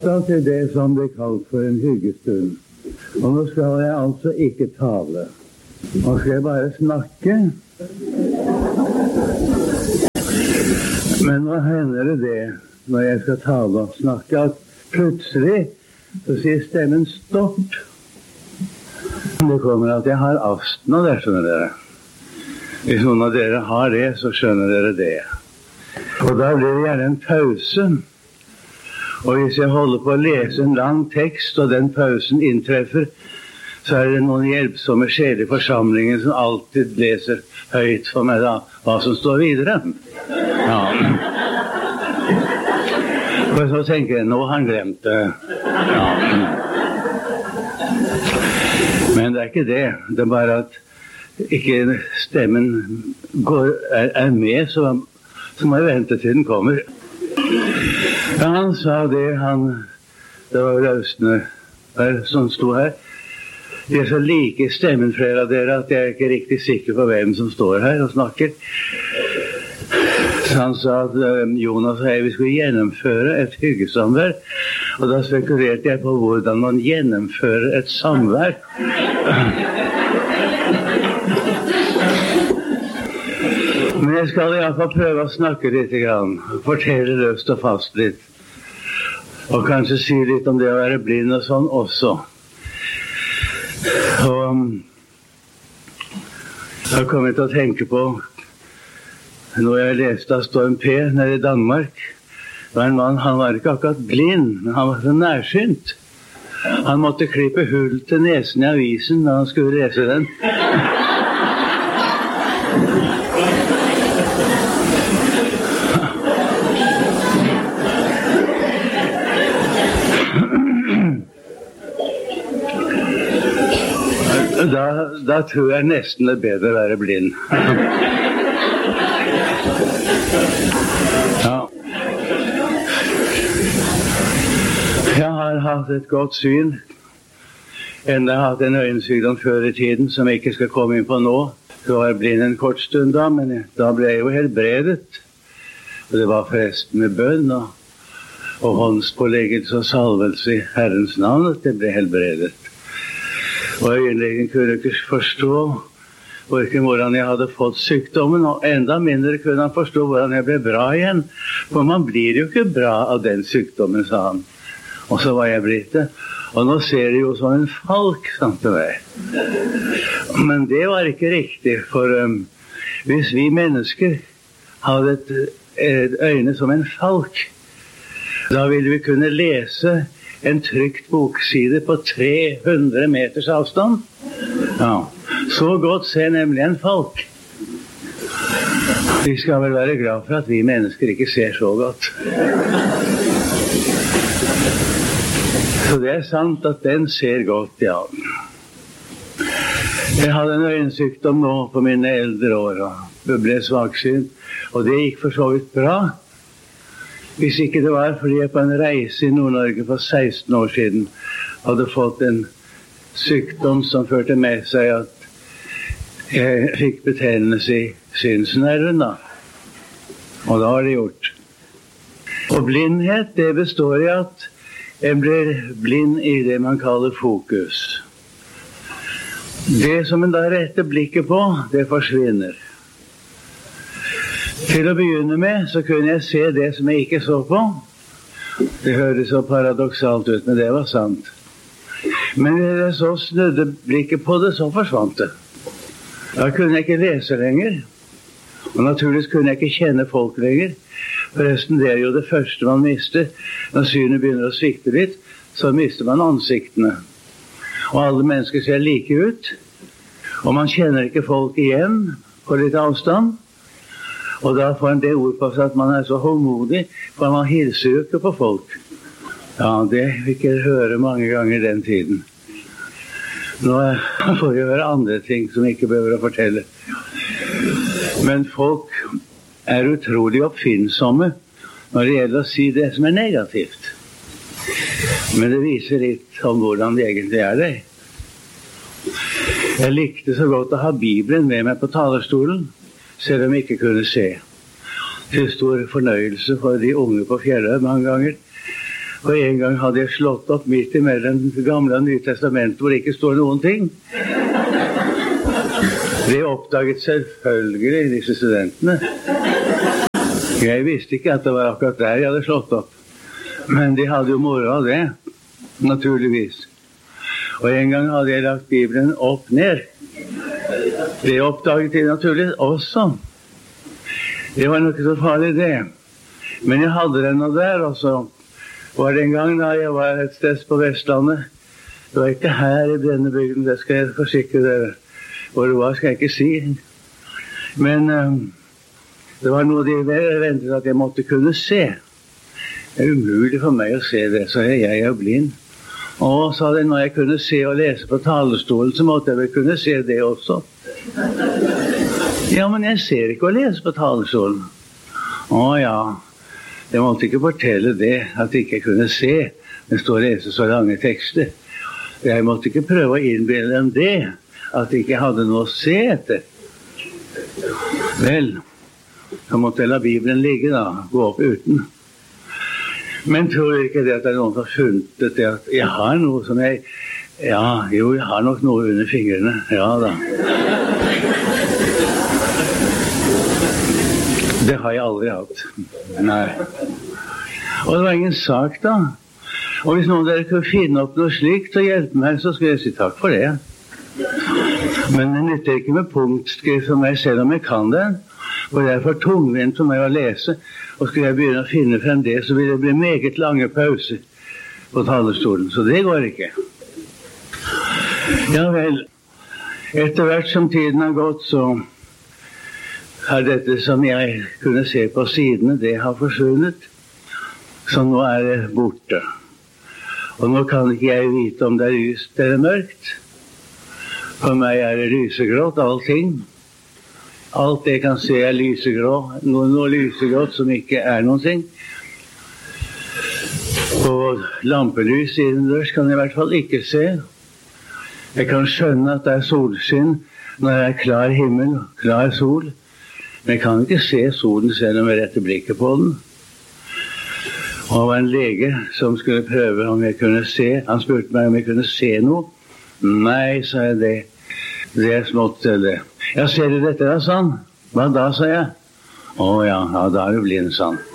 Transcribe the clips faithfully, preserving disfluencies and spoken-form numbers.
Da til det som ble kalt for en hyggestund. Og nå skal jeg altså ikke tale. Nå skal jeg bare snakke. Men hva hender det det, når jeg skal tale og snakke, at plutselig så sier stemmen stopp. Det kommer at jeg har astma, det skjønner dere. Hvis noen av dere har det, så skjønner dere det. Og da blir det gjerne en pause. Og hvis jeg holder på å lese en lang tekst, og den pausen inntreffer, så er det noen hjelpsomme sjeler i forsamlingen som alltid leser høyt for meg da, hva som står videre. Ja. Og så tenker jeg, nå har han glemt det. Ja. Men det er ikke det. Det er bare at ikke stemmen går, er, er med, så, så må jeg vente til den kommer. Ja, han sa det, han, det var løsende som stod her. De er så like stemmen flere av dere at jeg er ikke riktig sikker på hvem som står her og snakker. Så han sa at Jonas og jeg vi skulle gjennomføre et hyggesamvær, og da spekulerte jeg på hvordan man gjennomfører et samvær. Men jeg skal i hvert fall prøve å snakke litt grann, fortelle løst og fast litt, og kanskje si litt om det å være blind og sånn også. Og jeg har kommet til å tenke på noe jeg leste av Storm P. nede i Danmark. Det var en mann, han var ikke akkurat blind, men han var så nærsynt. Han måtte klippe hull til nesen i avisen da han skulle lese den. Da, da tror jeg nesten det er bedre å være blind. Ja. Jeg har hatt et godt syn. Enda jeg har hatt en øyensykdom før i tiden som jeg ikke skal komme inn på nå. Så var jeg blind en kort stund da, men da ble jeg jo helbredet. Og det var forresten med bønn og, og håndspåleggelse og salvelse i Herrens navn at det ble helbredet. Og øyenlegen kunne ikke forstå hverken hvordan jeg hadde fått sykdommen, og enda mindre kunne han forstå hvordan jeg ble bra igjen. For man blir jo ikke bra av den sykdommen, sa han. Og så var jeg blitt det. Og nå ser det jo som en falk, sant det var. Men det var ikke riktig, for um, hvis vi mennesker hadde et, et øyne som en falk, da ville vi kunne lese en trykt bokside på tre hundre meters avstand. Ja, så godt ser nemlig en falk. Vi skal vel være glad for at vi mennesker ikke ser så godt. Så det er sant at den ser godt, ja. Jeg hadde en øyensykdom nå på mine eldre år, og ble svaksynt, og det gikk for så vidt bra. Hvis ikke det var fordi jeg på en reise i Nord-Norge for seksten år siden hadde fått en sykdom som førte med seg at jeg fikk betennelse i synsnerven da. Og da var det gjort. Og blindhet, det består i at jeg blir blind i det man kaller fokus. Det som en da retter blikket på, det forsvinner. Til å begynne med så kunne jeg se det som jeg ikke så på. Det høres så paradoksalt ut, men det var sant. Men når jeg så snudde blikket på det, så forsvant det. Da kunne jeg ikke lese lenger. Og naturligvis kunne jeg ikke kjenne folk lenger. Forresten, det er jo det første man mister. Når synet begynner å svikte litt, så mister man ansiktene. Og alle mennesker ser like ut. Og man kjenner ikke folk igjen på litt avstand. Og da får en det ord på seg at man er så håndmodig, for man hilser jo ikke på folk. Ja, det fikk jeg høre mange ganger den tiden. Nå får jeg høre andre ting som jeg ikke behøver å fortelle. Men folk er utrolig oppfinnsomme når det gjelder å si det som er negativt. Men det viser litt om hvordan det egentlig er det. Jeg likte så godt å ha Bibelen med meg på talerstolen, selv om jeg ikke kunne se. Til stor fornøyelse for de unge på Fjelløy mange ganger. Og en gang hadde jeg slått opp midt imellom det gamle og nye testamentet, hvor det ikke står noen ting. Det oppdaget selvfølgelig disse studentene. Jeg visste ikke at det var akkurat der jeg hadde slått opp. Men de hadde jo moro av det, naturligvis. Og en gang hadde jeg lagt Bibelen opp ned. Det oppdaget de naturligvis også. Det var nok så farlig det. Men jeg hadde den og der, og så var det en gang da jeg var et sted på Vestlandet. Det var ikke her i denne bygden, det skal jeg forsikre dere. Hvor det var, skal jeg ikke si. Men um, det var noe de ventet at jeg måtte kunne se. Det er umulig for meg å se det, så jeg, jeg er blind. Og sa det, når jeg kunne se og lese på talerstolen, så måtte jeg vel kunne se det også. Ja, men jeg ser ikke å lese på talerstolen. Å ja, jeg måtte ikke fortelle det, at jeg ikke kunne se. Det står å lese så lange tekster. Jeg måtte ikke prøve å innbille dem det, at jeg ikke hadde noe å se etter. Vel, så måtte jeg la Bibelen ligge da, gå opp uten. Men tror du ikke det at det er noen som har funnet det, at jeg har noe som jeg, ja, jo, jeg har nok noe under fingrene, ja da. Det har jeg aldri hatt. Nei. Og det var ingen sak da. Og hvis noen av dere kunne finne opp noe slikt og hjelpe meg, så skulle jeg si takk for det. Men det nytter ikke med punktskrift for meg, selv om jeg kan den. Og det er for tungvint for meg å lese. Og skulle jeg begynne å finne frem det, så vil det bli meget lange pauser på talerstolen. Så det går ikke. Ja vel, etter hvert som tiden har gått, så har dette som jeg kunne se på sidene, det har forsvunnet. Så nå er det borte. Og nå kan ikke jeg vite om det er lyst eller mørkt. For meg er det lysegrått, allting. Alt jeg kan se er lysegrå. Noe, noe lysegrått som ikke er noen ting. Og lampelys innendørs kan jeg i hvert fall ikke se. Jeg kan skjønne at det er solskinn når det er klar himmel, klar sol. Men jeg kan ikke se solen selv om jeg retter blikket på den. Og det var en lege som skulle prøve om jeg kunne se. Han spurte meg om jeg kunne se noe. Nei, sa jeg det. Det er smått til det. Ja, ser du dette da, sa han. Hva da, sa jeg. Å ja, ja, da er du blind, sa han.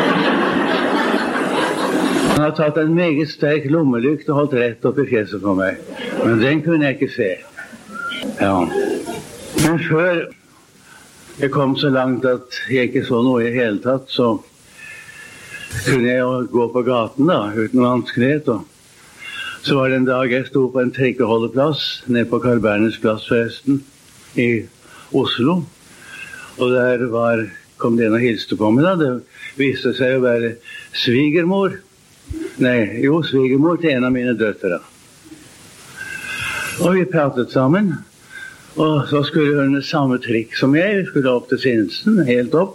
Han har tatt en meget sterk lommelykt og holdt rett opp i fjeset på meg. Men den kunne jeg ikke se. Ja. Men før jeg kom så langt at jeg ikke så noe i hele tatt, så kunne jeg jo gå på gaten da, uten vanskelighet. Og så var det en dag jeg sto på en trikkeholdeplass, nede på Carl Berners plass forresten, i Oslo. Og der var, kom det en og hilste på meg da. Det viste seg å være svigermor. Nei, jo, svigermor til en av mine døtre. Og vi pratet sammen. Og så skulle hun med samme trikk som jeg. Vi skulle opp til Sinsen, helt opp.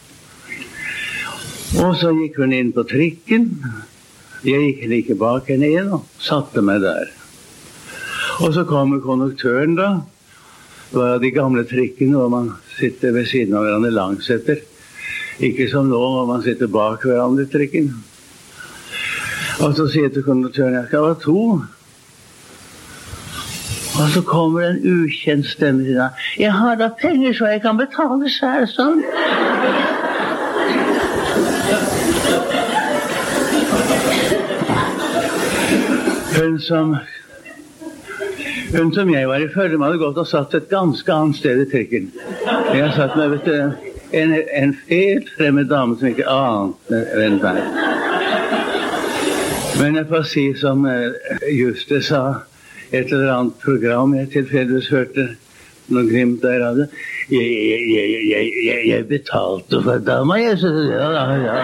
Og så gikk hun inn på trikken. Jeg gikk like bak henne inn og satte meg der. Og så kommer konduktøren da. Det var de gamle trikkene hvor man sitter ved siden av hverandre langsetter. Ikke som nå hvor man sitter bak hverandre i trikken. Og så sier til konduktøren, jeg skal ha to. Og så kommer en ukjent stemme til deg. Jeg har da penger så jeg kan betale selv, sånn. Hun som, hun som jeg var i følge med hadde gått og satt et ganske annet sted i trikken. Jeg har satt meg, vet du, en, en helt fremmed dame som ikke ante hvem det er. Men jeg får si som Justus sa, et eller annet program jeg tilfeldigvis hørte noe glimt der av det. Jeg, jeg, jeg, jeg, jeg, jeg betalte for dama, jeg så ja, ja, ja.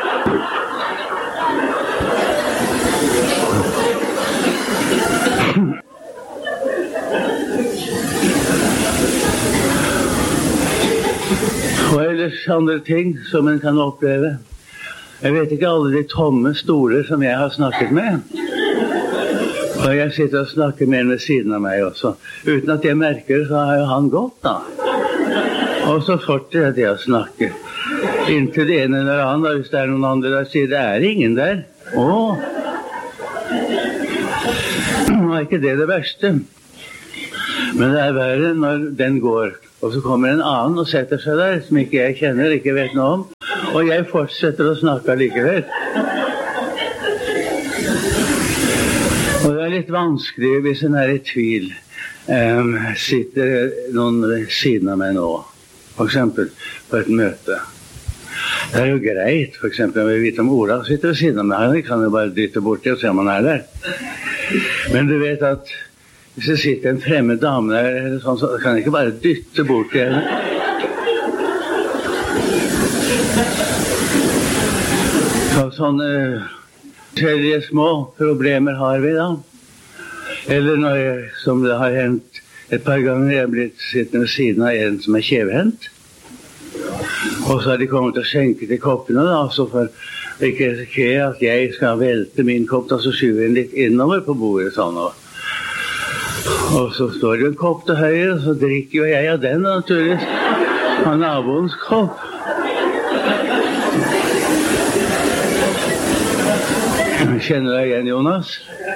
Og ellers andre ting som en kan oppleve. Jeg vet ikke alle de tomme stoler som jeg har snakket med. Og jeg sitter og snakker med en ved siden av meg også. Uten at jeg merker, så har jo han gått da. Og så fortsetter jeg å snakke. Inntil det ene eller annet, hvis det er noen andre der, sier det er ingen der. Åh! Nå er ikke det det verste. Men det er verre når den går, og så kommer en annen og setter seg der, som ikke jeg kjenner, ikke vet noe om, og jeg fortsetter å snakke likevel. Og det er litt vanskelig hvis en er i tvil. Um, sitter noen ved siden av meg nå, for eksempel på et møte. Det er jo greit, for eksempel, jeg vil vite om Ola sitter ved siden av meg, jeg kan jo bare dytte bort til og se om han er der. Men du vet at hvis det sitter en fremmed dame der, eller sånn, så kan jeg ikke bare dytte bort til henne. Så sånne forskjellige små problemer har vi da. Eller når jeg, som det har hendt et par ganger, jeg er blitt sittende ved siden av en som er kjevhendt. Og så har de kommet til å skjenke til koppene da, så for ikke risikere at jeg skal velte min kopp, da så skyver jeg den litt innover på bordet sånn. Og, og så står det jo en kopp til høyre, og så drikker jo jeg av den naturligvis, av naboens kopp. Kjenner deg igjen, Jonas?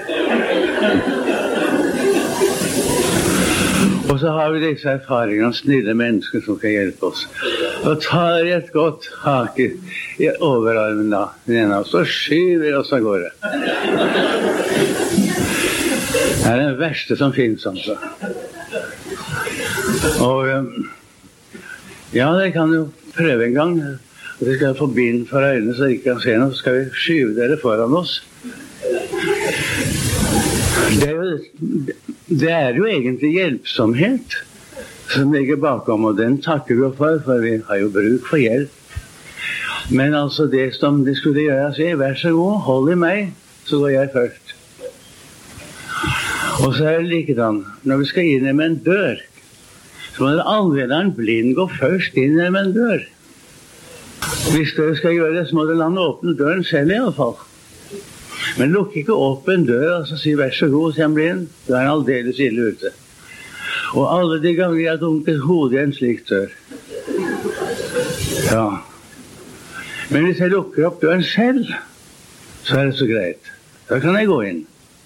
Og så har vi disse erfaringene av snille mennesker som kan hjelpe oss. Og tar et godt hake i overarmen da, den ene av oss, og skyver oss av gårde. Det er det verste som finnes, altså. Og ja, dere kan jo prøve en gang. Og dere skal få bind for øynene så dere ikke kan se noe, så skal vi skyve dere foran oss. Det er, jo, det er jo egentlig hjelpsomhet som ligger bakom, og den takker vi for, for vi har jo bruk for hjelp. Men altså det som de skulle gjøre, sier, vær så god, hold i meg, så går jeg først. Og så er det likedan, når vi skal inn med en dør, så må det anvenderen blind gå først inn med en dør. Hvis dere skal gjøre det, så må dere la han åpne døren selv i alle fall. Men lukk ikke opp en dør, og så sier vær så god, sier han blind, da er han aldeles ille ute. Og alle de ganger jeg har dunket hodet i en slik dør. Ja. Men hvis jeg lukker opp døren selv, så er det så greit. Da kan jeg gå inn.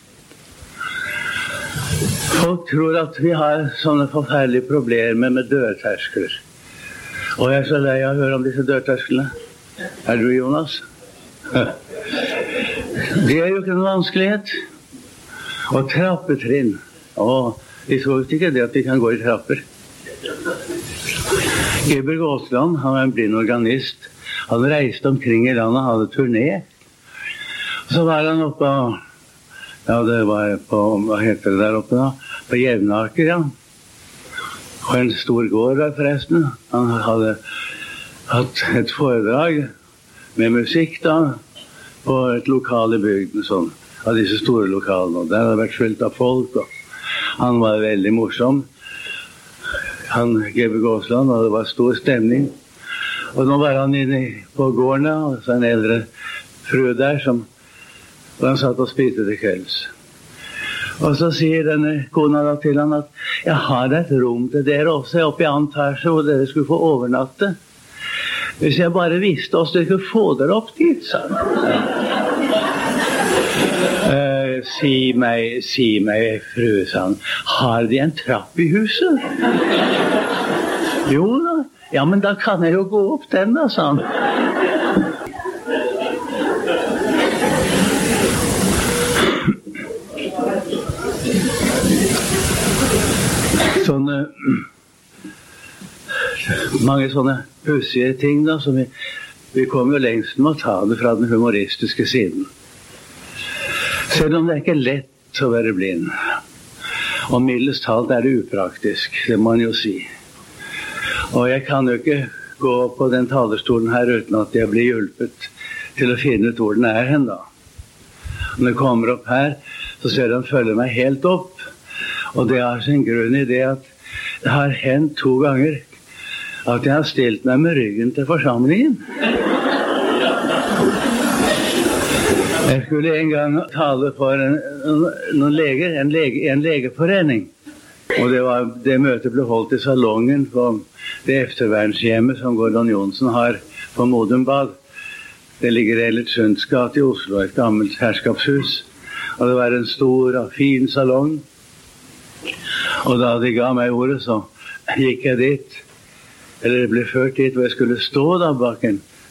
Folk tror at vi har sånne forferdelige problemer med dørterskler. Og jeg er så lei av å høre om disse dørtersklene. Er du, Jonas? Det er jo ikke noe vanskelighet. Og trappetrinn. Åh, de tror ikke det at de kan gå i trapper. Geberg Aasland, han var en blind organist. Han reiste omkring i landet, hadde turné. Så var han oppe, ja, det var på, hva heter det der oppe da? På Jevnaker, ja. Og en stor gård der forresten. Han hadde hatt et foredrag med musikk da, på et lokal i bygden, sånn, av disse store lokalene. Der hadde vært fullt av folk, og han var veldig morsom. Han, Geberg Aasland, og det var stor stemning. Og nå var han inne på gården, og så en eldre fru der, som og han satt og spiste til kvelds. Og så sier denne kona da til han at jeg har et rom til dere også, oppe i annen etasje, hvor dere skulle få overnatte. Hvis jeg bare visste oss, dere skulle få dere opp dit, sa han. Uh, si meg, si meg, fru, sa han, har de en trapp i huset? Jo da, ja, men da kan jeg jo gå opp den da, sa han. Sånne, mange sånne pussige ting da, som vi, vi kommer jo lengst med å ta det fra den humoristiske siden. Selv om det er ikke lett å være blind. Og mildest talt er det upraktisk, det må man jo si. Og jeg kan jo ikke gå på den talerstolen her uten at jeg blir hjulpet til å finne ut hvor den er hen da. Når jeg kommer opp her, så ser han følger meg helt opp. Og det har sin grunn i det at det har hendt to ganger at jeg har stilt meg med ryggen til forsamlingen. Jeg skulle en gang tale for en, noen leger, en, lege, en legeforening. Og det, var, det møtet ble holdt i salongen på det eftervernshjemmet som Gordon Johnsen har på Modenbad. Det ligger i Ellertsunds gate i Oslo, et gammelt herskapshus. Og det var en stor og fin salong. Og da de ga meg ordet, så gikk jeg dit. Eller det ble ført dit hvor jeg skulle stå da bak en